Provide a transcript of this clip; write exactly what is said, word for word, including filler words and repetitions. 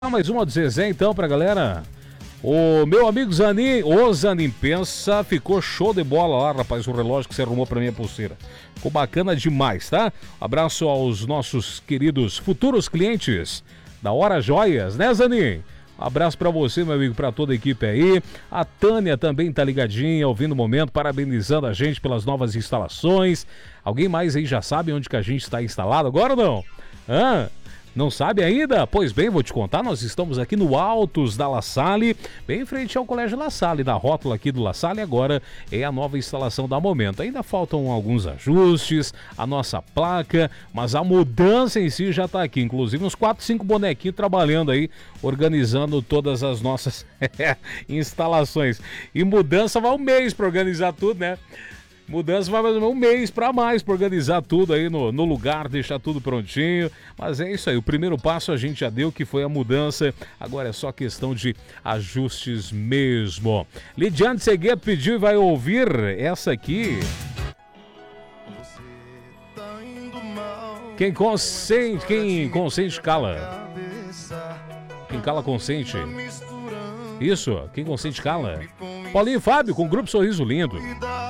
Mais uma do Zezé então pra galera. O meu amigo Zanin, o Zanin Pensa, ficou show de bola lá, rapaz, o relógio que você arrumou pra minha pulseira. Ficou bacana demais, tá? Abraço aos nossos queridos futuros clientes da Hora Joias, né, Zanin? Um abraço pra você, meu amigo, pra toda a equipe aí. A Tânia também tá ligadinha, ouvindo o momento, parabenizando a gente pelas novas instalações. Alguém mais aí já sabe onde que a gente está instalado agora ou não? Hã? Não sabe ainda? Pois bem, vou te contar, nós estamos aqui no Altos da La Salle, bem em frente ao Colégio La Salle, da rótula aqui do La Salle, agora é a nova instalação da Momento. Ainda faltam alguns ajustes, a nossa placa, mas a mudança em si já está aqui, inclusive uns quatro, cinco bonequinhos trabalhando aí, organizando todas as nossas instalações. E mudança vai um mês para organizar tudo, né? Mudança vai mais ou menos um mês para mais para organizar tudo aí no, no lugar, deixar tudo prontinho. Mas é isso aí, o primeiro passo a gente já deu, que foi a mudança. Agora é só questão de ajustes mesmo. Lidiane Segueto pediu e vai ouvir essa aqui. Quem consente, quem consente cala. Quem cala consente. Isso, quem consente cala. Paulinho e Fábio com o Grupo Sorriso Lindo.